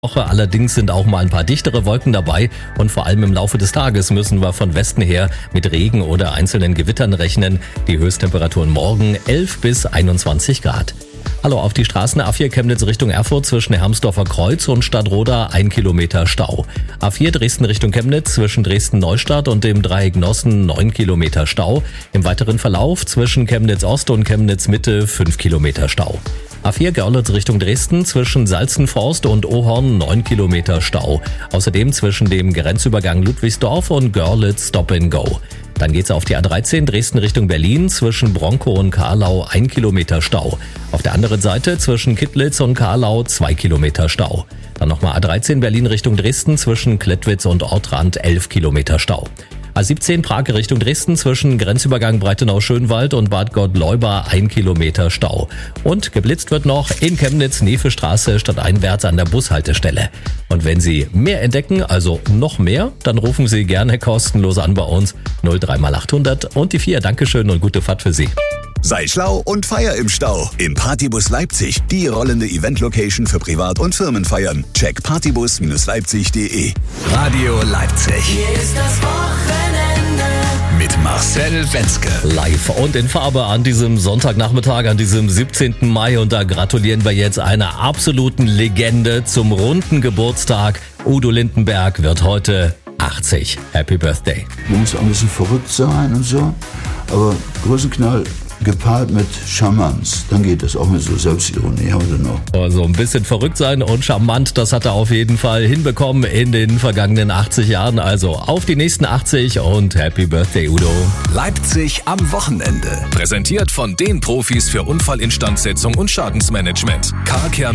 Woche. Allerdings sind auch mal ein paar dichtere Wolken dabei und vor allem im Laufe des Tages müssen wir von Westen her mit Regen oder einzelnen Gewittern rechnen. Die Höchsttemperaturen morgen 11 bis 21 Grad. Hallo, auf die Straßen A4 Chemnitz Richtung Erfurt zwischen Hermsdorfer Kreuz und Stadtroda 1 Kilometer Stau. A4 Dresden Richtung Chemnitz zwischen Dresden-Neustadt und dem Dreieck Nossen 9 Kilometer Stau. Im weiteren Verlauf zwischen Chemnitz Ost und Chemnitz Mitte 5 Kilometer Stau. A4 Görlitz Richtung Dresden zwischen Salzenforst und Ohorn 9 Kilometer Stau. Außerdem zwischen dem Grenzübergang Ludwigsdorf und Görlitz Stop and Go. Dann geht's auf die A13 Dresden Richtung Berlin zwischen Bronkow und Carlau 1 Kilometer Stau. Auf der anderen Seite zwischen Kittlitz und Carlau 2 Kilometer Stau. Dann nochmal A13 Berlin Richtung Dresden zwischen Klettwitz und Ortrand 11 Kilometer Stau. A17 Prag Richtung Dresden zwischen Grenzübergang Breitenau-Schönwald und Bad Gottleuba 1 Kilometer Stau. Und geblitzt wird noch in Chemnitz Nevestraße stadteinwärts an der Bushaltestelle. Und wenn Sie mehr entdecken, also noch mehr, dann rufen Sie gerne kostenlos an bei uns 03800 und die 4. Dankeschön und gute Fahrt für Sie. Sei schlau und feier im Stau. Im Partybus Leipzig, die rollende Event-Location für Privat- und Firmenfeiern. Check partybus-leipzig.de. Radio Leipzig. Hier ist das Wochenende Mit Marcel Wetzke. Live und in Farbe an diesem Sonntagnachmittag, an diesem 17. Mai. Und da gratulieren wir jetzt einer absoluten Legende zum runden Geburtstag. Udo Lindenberg wird heute 80. Happy Birthday. Man muss auch ein bisschen verrückt sein und so, aber Größenknall gepaart mit Charmanz, dann geht das auch mit so Selbstironie heute noch. Also ein bisschen verrückt sein und charmant, das hat er auf jeden Fall hinbekommen in den vergangenen 80 Jahren. Also auf die nächsten 80 und Happy Birthday, Udo. Leipzig am Wochenende. Präsentiert von den Profis für Unfallinstandsetzung und Schadensmanagement. Car Care